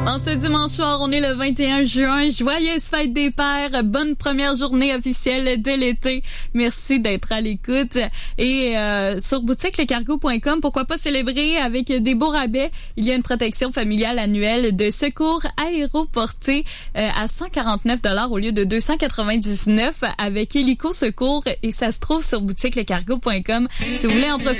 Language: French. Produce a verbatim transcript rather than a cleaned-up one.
En ce dimanche soir, on est le vingt et un juin. Joyeuse fête des pères. Bonne première journée officielle de l'été. Merci d'être à l'écoute. Et euh, sur boutique le cargo point com, pourquoi pas célébrer avec des beaux rabais. Il y a une protection familiale annuelle de secours aéroporté euh, à cent quarante-neuf dollars au lieu de deux cent quatre-vingt-dix-neuf avec Hélico Secours. Et ça se trouve sur boutique le cargo point com. Si vous voulez en profiter,